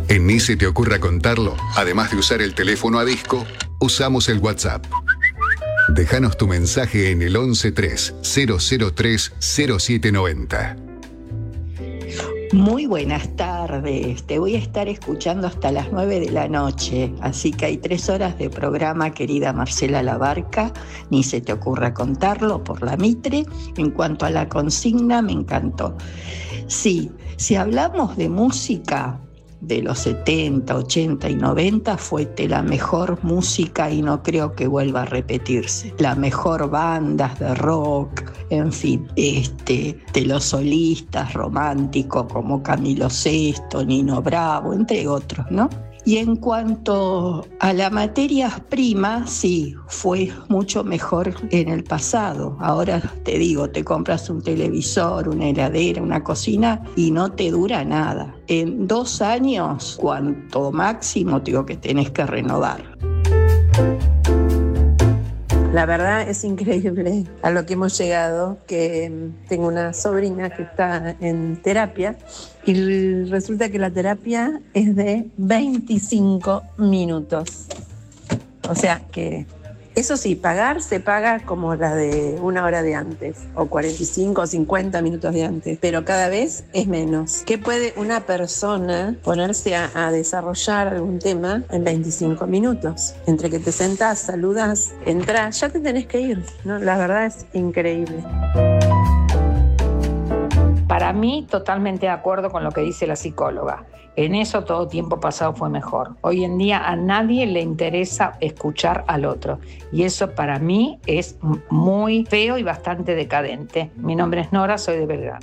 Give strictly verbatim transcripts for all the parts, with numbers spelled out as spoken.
En Ni se te ocurra contarlo, además de usar el teléfono a disco, usamos el WhatsApp. Déjanos tu mensaje en el once tres cero cero tres cero siete noventa. Muy buenas tardes, te voy a estar escuchando hasta las nueve de la noche, así que hay tres horas de programa, querida Marcela Labarca, Ni se te ocurra contarlo por la Mitre. En cuanto a la consigna, me encantó. Sí, si hablamos de música de los setenta, ochenta y noventa, fue la mejor música y no creo que vuelva a repetirse. La mejor bandas de rock, en fin, este, de los solistas románticos como Camilo Sesto, Nino Bravo, entre otros, ¿no? Y en cuanto a la materia prima, sí, fue mucho mejor en el pasado. Ahora te digo, te compras un televisor, una heladera, una cocina y no te dura nada. En dos años, cuanto máximo, digo que tenés que renovar. La verdad es increíble a lo que hemos llegado, que tengo una sobrina que está en terapia y resulta que la terapia es de veinticinco minutos. O sea que, eso sí, pagar se paga como la de una hora de antes, o cuarenta y cinco o cincuenta minutos de antes, pero cada vez es menos. ¿Qué puede una persona ponerse a, a desarrollar algún tema en veinticinco minutos? Entre que te sentás, saludas, entras, ya te tenés que ir, ¿no? La verdad es increíble. Para mí, totalmente de acuerdo con lo que dice la psicóloga. En eso todo tiempo pasado fue mejor. Hoy en día a nadie le interesa escuchar al otro. Y eso para mí es muy feo y bastante decadente. Mi nombre es Nora, soy de Belgrano.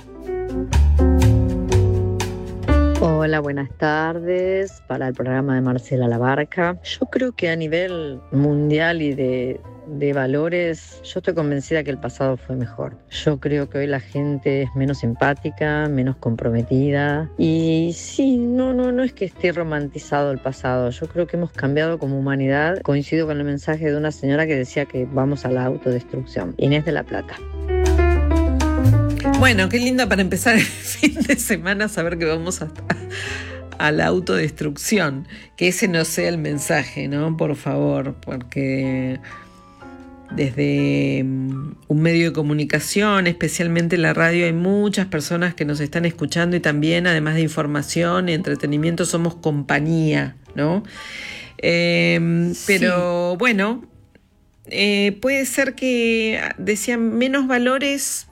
Hola, buenas tardes para el programa de Marcela Labarca. Yo creo que a nivel mundial y de, de valores, yo estoy convencida que el pasado fue mejor. Yo creo que hoy la gente es menos empática, menos comprometida. Y sí, no, no, no es que esté romantizado el pasado. Yo creo que hemos cambiado como humanidad. Coincido con el mensaje de una señora que decía que vamos a la autodestrucción. Inés de La Plata. Bueno, qué lindo para empezar el fin de semana saber que vamos a, a la autodestrucción. Que ese no sea el mensaje, ¿no? Por favor, porque desde un medio de comunicación, especialmente la radio, hay muchas personas que nos están escuchando y también, además de información y entretenimiento, somos compañía, ¿no? Eh, sí. Pero bueno, eh, puede ser que decían menos valores.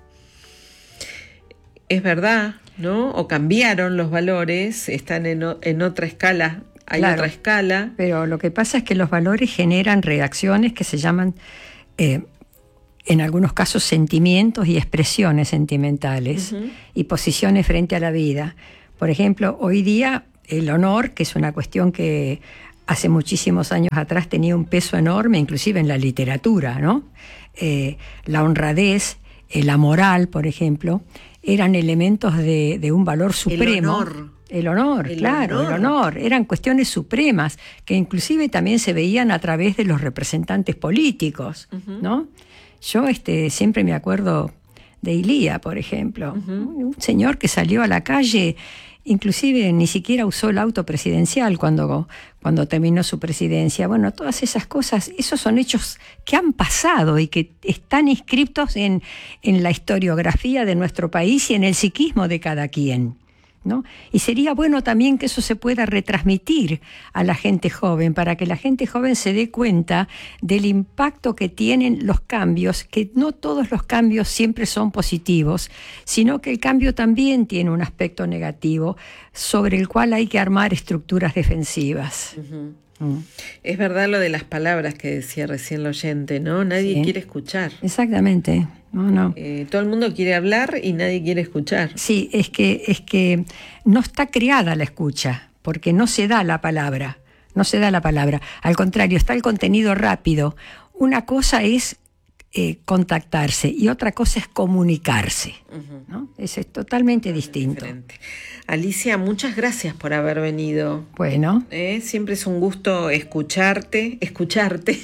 Es verdad, ¿no? O cambiaron los valores, están en, o, en otra escala, hay claro, otra escala. Pero lo que pasa es que los valores generan reacciones que se llaman, eh, en algunos casos, sentimientos y expresiones sentimentales, uh-huh, y posiciones frente a la vida. Por ejemplo, hoy día el honor, que es una cuestión que hace muchísimos años atrás tenía un peso enorme, inclusive en la literatura, ¿no? Eh, la honradez, eh, la moral, por ejemplo, eran elementos de, de un valor supremo. El honor. El honor, el claro, honor. el honor. Eran cuestiones supremas que inclusive también se veían a través de los representantes políticos, uh-huh, ¿no? Yo este, siempre me acuerdo de Ilía, por ejemplo, uh-huh, un señor que salió a la calle, inclusive ni siquiera usó el auto presidencial cuando, cuando terminó su presidencia. Bueno, todas esas cosas, esos son hechos que han pasado y que están inscritos en, en la historiografía de nuestro país y en el psiquismo de cada quien, ¿no? Y sería bueno también que eso se pueda retransmitir a la gente joven, para que la gente joven se dé cuenta del impacto que tienen los cambios, que no todos los cambios siempre son positivos, sino que el cambio también tiene un aspecto negativo sobre el cual hay que armar estructuras defensivas. Uh-huh. Mm. Es verdad lo de las palabras que decía recién el oyente, ¿no? Nadie, sí, quiere escuchar. Exactamente. No, no. Eh, todo el mundo quiere hablar y nadie quiere escuchar. Sí, es que, es que no está creada la escucha, porque no se da la palabra, no se da la palabra. Al contrario, está el contenido rápido. Una cosa es eh, contactarse y otra cosa es comunicarse, uh-huh, ¿no? Eso es totalmente es distinto. Diferente. Alicia, muchas gracias por haber venido. Bueno. Eh, siempre es un gusto escucharte, escucharte,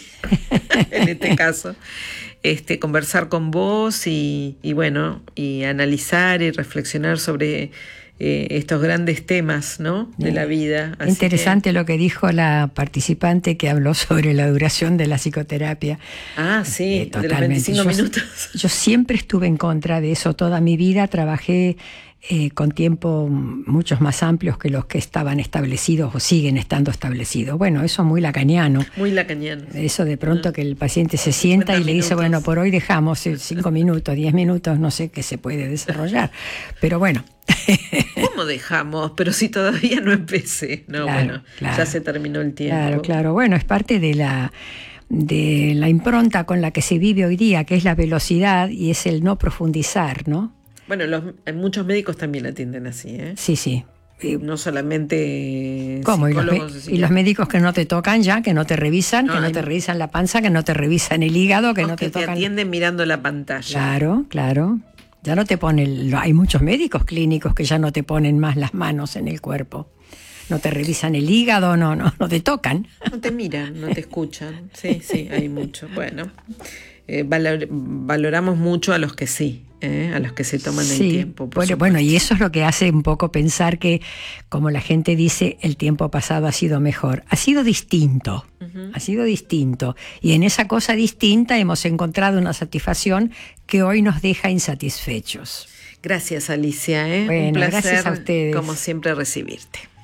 en este caso. Este, conversar con vos y, y bueno, y analizar y reflexionar sobre eh, estos grandes temas, ¿no? de la vida. Así Interesante que... lo que dijo la participante que habló sobre la duración de la psicoterapia. Ah, sí, eh, de los veinticinco yo, minutos. Yo siempre estuve en contra de eso toda mi vida, trabajé eh, con tiempo muchos más amplios que los que estaban establecidos o siguen estando establecidos. Bueno, eso es muy lacaniano. Muy lacaniano. Eso de pronto que el paciente se sienta y le dice, bueno, por hoy dejamos cinco minutos, diez minutos, no sé qué se puede desarrollar. Pero bueno. ¿Cómo dejamos? Pero si todavía no empecé. No, claro, bueno, claro, ya se terminó el tiempo. Claro, claro. Bueno, es parte de la, de la impronta con la que se vive hoy día, que es la velocidad y es el no profundizar, ¿no? Bueno, los, muchos médicos también atienden así, ¿eh? Sí, sí. No solamente ¿Cómo? ¿Y los, y los médicos que no te tocan ya, que no te revisan, no, que no hay... te revisan la panza, que no te revisan el hígado, que no, no te, que tocan... te atienden mirando la pantalla. Claro, claro. Ya no te ponen... Hay muchos médicos clínicos que ya no te ponen más las manos en el cuerpo. No te revisan el hígado, no, no, no te tocan. No te miran, no te escuchan. Sí, sí, hay mucho. Bueno, eh, valor, valoramos mucho a los que sí. ¿Eh? A los que se toman sí, el tiempo. Bueno, bueno, y eso es lo que hace un poco pensar que, como la gente dice, el tiempo pasado ha sido mejor. Ha sido distinto, uh-huh. ha sido distinto. Y en esa cosa distinta hemos encontrado una satisfacción que hoy nos deja insatisfechos. Gracias, Alicia. ¿eh? Bueno, un placer, gracias a ustedes. como siempre, recibirte.